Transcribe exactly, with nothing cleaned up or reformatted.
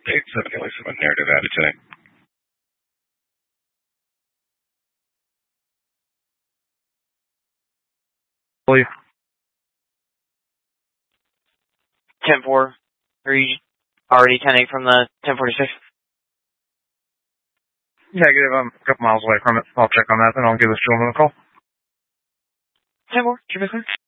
eight seven eight seven, narrative added today. Believe. ten four. Are you already ten eight from the ten forty-six? Negative, I'm a couple miles away from it. I'll check on that, then I'll give this gentleman a call. ten four, keep it clear.